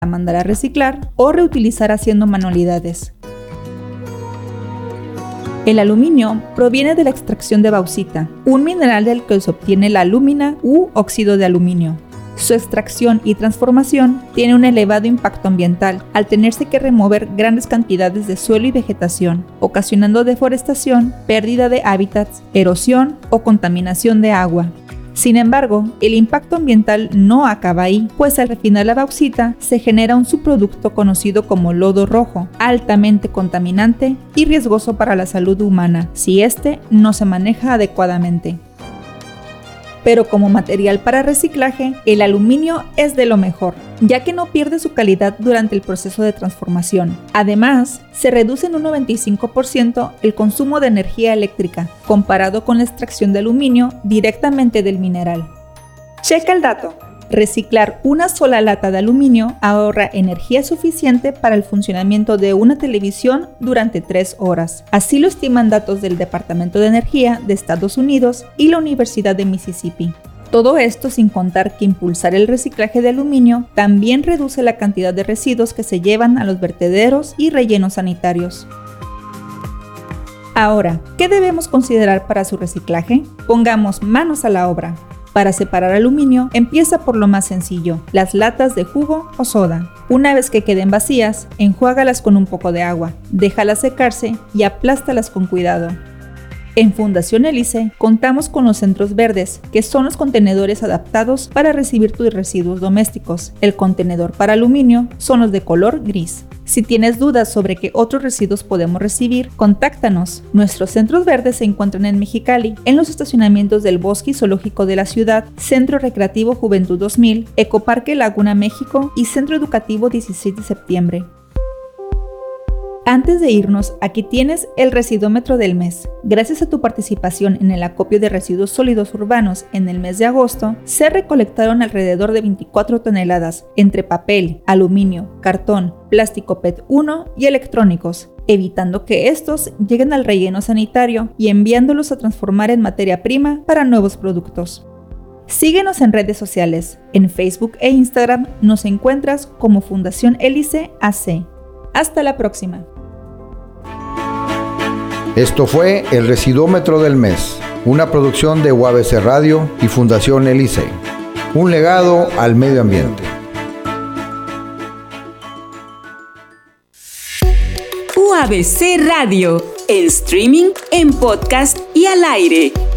mandar a reciclar o reutilizar haciendo manualidades. El aluminio proviene de la extracción de bauxita, un mineral del que se obtiene la alúmina u óxido de aluminio. Su extracción y transformación tiene un elevado impacto ambiental, al tenerse que remover grandes cantidades de suelo y vegetación, ocasionando deforestación, pérdida de hábitats, erosión o contaminación de agua. Sin embargo, el impacto ambiental no acaba ahí, pues al refinar la bauxita se genera un subproducto conocido como lodo rojo, altamente contaminante y riesgoso para la salud humana si este no se maneja adecuadamente. Pero como material para reciclaje, el aluminio es de lo mejor, ya que no pierde su calidad durante el proceso de transformación. Además, se reduce en un 95% el consumo de energía eléctrica, comparado con la extracción de aluminio directamente del mineral. Checa el dato. Reciclar una sola lata de aluminio ahorra energía suficiente para el funcionamiento de una televisión durante 3 horas. Así lo estiman datos del Departamento de Energía de Estados Unidos y la Universidad de Mississippi. Todo esto sin contar que impulsar el reciclaje de aluminio también reduce la cantidad de residuos que se llevan a los vertederos y rellenos sanitarios. Ahora, ¿qué debemos considerar para su reciclaje? Pongamos manos a la obra. Para separar aluminio, empieza por lo más sencillo, las latas de jugo o soda. Una vez que queden vacías, enjuágalas con un poco de agua, déjalas secarse y aplástalas con cuidado. En Fundación Hélice contamos con los centros verdes, que son los contenedores adaptados para recibir tus residuos domésticos. El contenedor para aluminio son los de color gris. Si tienes dudas sobre qué otros residuos podemos recibir, contáctanos. Nuestros centros verdes se encuentran en Mexicali, en los estacionamientos del Bosque Zoológico de la ciudad, Centro Recreativo Juventud 2000, Ecoparque Laguna México y Centro Educativo 16 de septiembre. Antes de irnos, aquí tienes el residómetro del mes. Gracias a tu participación en el acopio de residuos sólidos urbanos en el mes de agosto, se recolectaron alrededor de 24 toneladas, entre papel, aluminio, cartón, plástico PET 1 y electrónicos, evitando que estos lleguen al relleno sanitario y enviándolos a transformar en materia prima para nuevos productos. Síguenos en redes sociales. En Facebook e Instagram nos encuentras como Fundación Hélice AC. Hasta la próxima. Esto fue el Residómetro del Mes, una producción de UABC Radio y Fundación Hélice. Un legado al medio ambiente. UABC Radio, en streaming, en podcast y al aire.